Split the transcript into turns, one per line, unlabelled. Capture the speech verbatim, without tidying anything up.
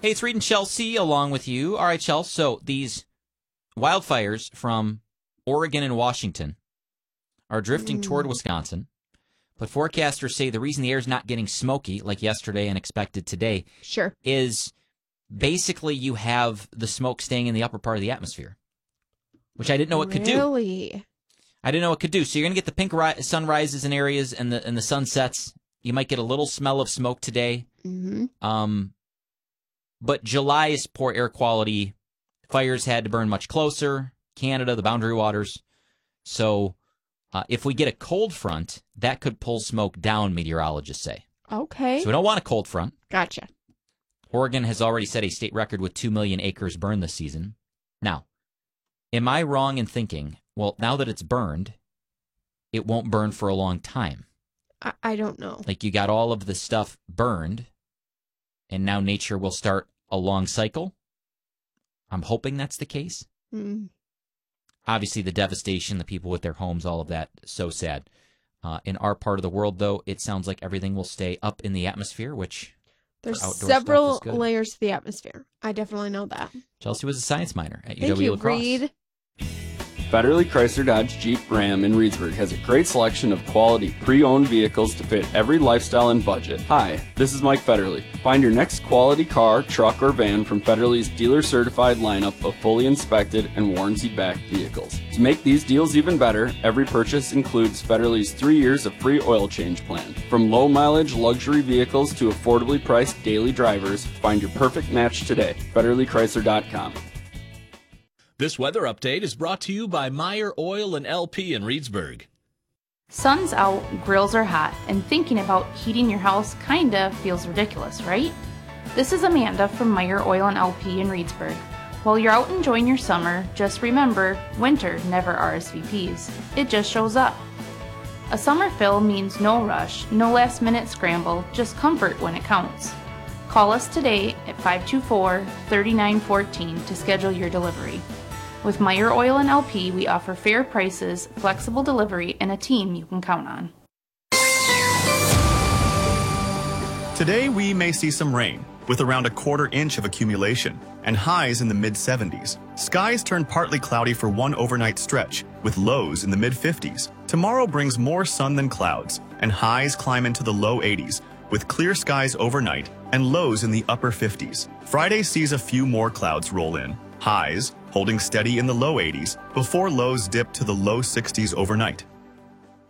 Hey, it's Reed and Chelsea along with you. All right, Chelsea, so these wildfires from Oregon and Washington are drifting mm. toward Wisconsin. But forecasters say the reason the air is not getting smoky like yesterday and expected today
sure.
is basically you have the smoke staying in the upper part of the atmosphere, which I didn't know it could do.
Really?
I didn't know it could do. So you're going to get the pink ri- sunrises in areas and the and the sunsets. You might get a little smell of smoke today.
Mm-hmm.
Um, but July is poor air quality. Fires had to burn much closer. Canada, the boundary waters. So uh, if we get a cold front, that could pull smoke down, meteorologists say.
Okay.
So we don't want a cold front.
Gotcha.
Oregon has already set a state record with two million acres burned this season. Now, am I wrong in thinking, well, now that it's burned, it won't burn for a long time?
I, I don't know.
Like you got all of the stuff burned, and now nature will start a long cycle? I'm hoping that's the case.
Mm.
Obviously, the devastation, the people with their homes, all of that, so sad. Uh, in our part of the world, though, it sounds like everything will stay up in the atmosphere, which
there's several layers to the atmosphere. I definitely know that.
Chelsea was a science minor at U W
Thank you,
Lacrosse.
Reed.
Federally Chrysler Dodge Jeep Ram in Reedsburg has a great selection of quality pre-owned vehicles to fit every lifestyle and budget. Hi, this is Mike Federle. Find your next quality car, truck, or van from Federle's dealer-certified lineup of fully inspected and warranty-backed vehicles. To make these deals even better, every purchase includes Federle's three years of free oil change plan. From low-mileage luxury vehicles to affordably priced daily drivers, find your perfect match today. Federle Chrysler dot com.
This weather update is brought to you by Meyer Oil and L P in Reedsburg.
Sun's out, grills are hot, and thinking about heating your house kinda feels ridiculous, right? This is Amanda from Meyer Oil and L P in Reedsburg. While you're out enjoying your summer, just remember, winter never R S V Ps. It just shows up. A summer fill means no rush, no last minute scramble, just comfort when it counts. Call us today at five two four, three nine one four to schedule your delivery. With Meyer Oil and L P, we offer fair prices, flexible delivery, and a team you can count on.
Today, we may see some rain, with around a quarter inch of accumulation, and highs in the mid seventies. Skies turn partly cloudy for one overnight stretch, with lows in the mid fifties. Tomorrow brings more sun than clouds, and highs climb into the low eighties, with clear skies overnight and lows in the upper fifties. Friday sees a few more clouds roll in. Highs holding steady in the low eighties before lows dip to the low sixties overnight.